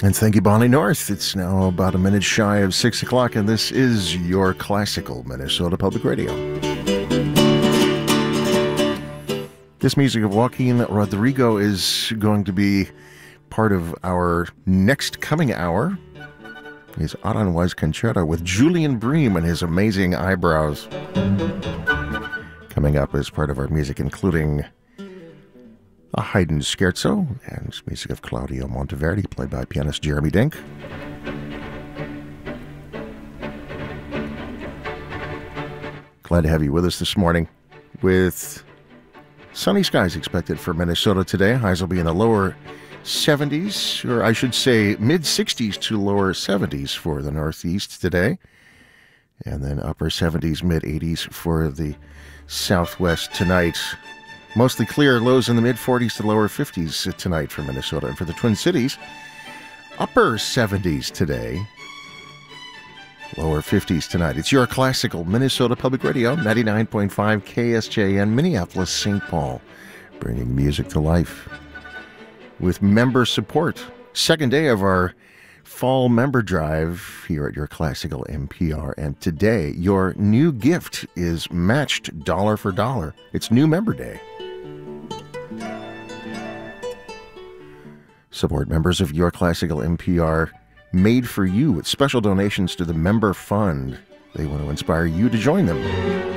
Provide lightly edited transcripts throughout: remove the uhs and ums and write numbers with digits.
And thank you, Bonnie North. It's now about a minute shy of 6 o'clock, and this is your classical Minnesota Public Radio. This music of Joaquin Rodrigo is going to be part of our next coming hour. His Aranjuez Concerto with Julian Bream and his amazing eyebrows. Coming up as part of our music, including a Haydn Scherzo and music of Claudio Monteverdi, played by pianist Jeremy Dink. Glad to have you with us this morning with sunny skies expected for Minnesota today. Highs will be in the lower 70s, or I should say mid-60s to lower 70s for the Northeast today. And then upper 70s, mid-80s for the Southwest tonight. Mostly clear, lows in the mid-40s to lower 50s tonight for Minnesota. And for the Twin Cities, upper 70s today, lower 50s tonight. It's your classical Minnesota Public Radio, 99.5 KSJN, Minneapolis, St. Paul, bringing music to life with member support. Second day of our fall member drive here at your classical NPR. And today, your new gift is matched dollar for dollar. It's new member day. Support members of Your Classical NPR made for you with special donations to the Member Fund. They want to inspire you to join them.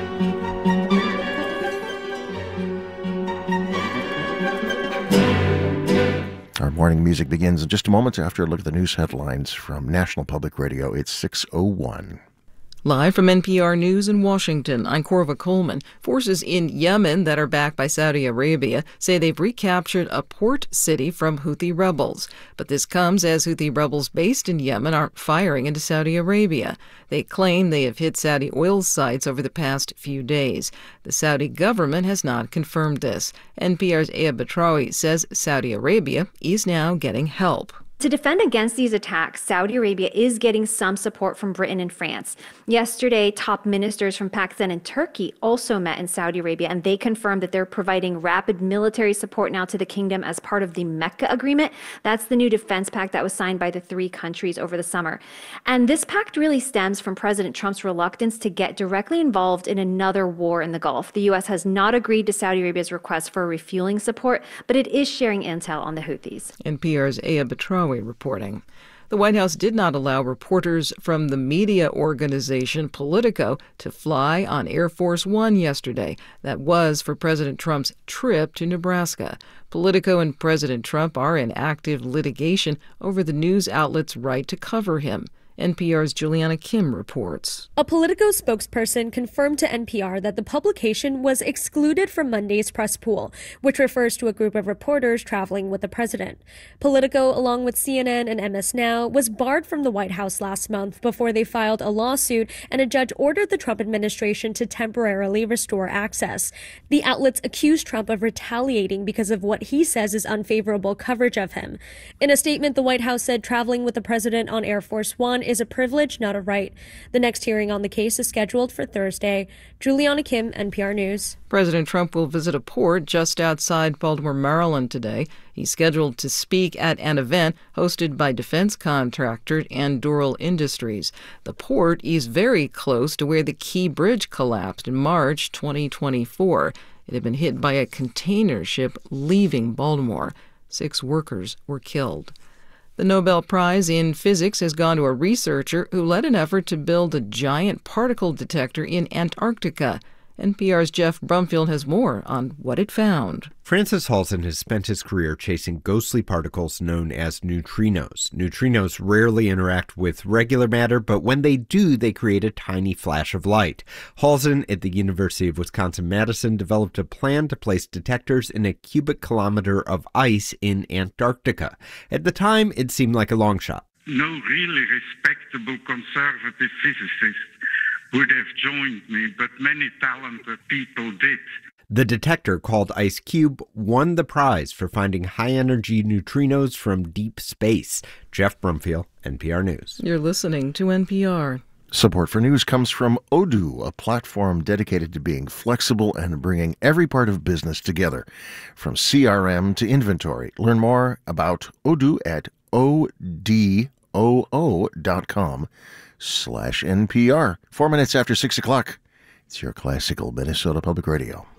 Our morning music begins in just a moment after a look at the news headlines from National Public Radio. It's 6:01. Live from NPR News in Washington, I'm Corva Coleman. Forces in Yemen that are backed by Saudi Arabia say they've recaptured a port city from Houthi rebels. But this comes as Houthi rebels based in Yemen are firing into Saudi Arabia. They claim they have hit Saudi oil sites over the past few days. The Saudi government has not confirmed this. NPR's Aya Batrawi says Saudi Arabia is now getting help. To defend against these attacks, Saudi Arabia is getting some support from Britain and France. Yesterday, top ministers from Pakistan and Turkey also met in Saudi Arabia, and they confirmed that they're providing rapid military support now to the kingdom as part of the Mecca Agreement. That's the new defense pact that was signed by the three countries over the summer. And this pact really stems from President Trump's reluctance to get directly involved in another war in the Gulf. The U.S. has not agreed to Saudi Arabia's request for refueling support, but it is sharing intel on the Houthis. NPR's Aya Batrawi reporting. The White House did not allow reporters from the media organization Politico to fly on Air Force One yesterday. That was for President Trump's trip to Nebraska. Politico and President Trump are in active litigation over the news outlet's right to cover him. NPR's Juliana Kim reports. A Politico spokesperson confirmed to NPR that the publication was excluded from Monday's press pool, which refers to a group of reporters traveling with the president. Politico, along with CNN and MS Now, was barred from the White House last month before they filed a lawsuit, and a judge ordered the Trump administration to temporarily restore access. The outlets accused Trump of retaliating because of what he says is unfavorable coverage of him. In a statement, the White House said traveling with the president on Air Force One is a privilege, not a right. The next hearing on the case is scheduled for Thursday. Juliana Kim, NPR News. President Trump will visit a port just outside Baltimore, Maryland today. He's scheduled to speak at an event hosted by defense contractor Anduril Industries. The port is very close to where the Key Bridge collapsed in March 2024. It had been hit by a container ship leaving Baltimore. 6 workers were killed. The Nobel Prize in Physics has gone to a researcher who led an effort to build a giant particle detector in Antarctica. NPR's Jeff Brumfield has more on what it found. Francis Halzen has spent his career chasing ghostly particles known as neutrinos. Neutrinos rarely interact with regular matter, but when they do, they create a tiny flash of light. Halzen at the University of Wisconsin-Madison developed a plan to place detectors in a cubic kilometer of ice in Antarctica. At the time, it seemed like a long shot. No really respectable conservative physicist would have joined me, but many talented people did. The detector, called IceCube, won the prize for finding high-energy neutrinos from deep space. Jeff Brumfield, NPR News. You're listening to NPR. Support for news comes from Odoo, a platform dedicated to being flexible and bringing every part of business together, from CRM to inventory. Learn more about Odoo at odoo.com/NPR. 4 minutes after 6 o'clock. It's your classical Minnesota Public Radio.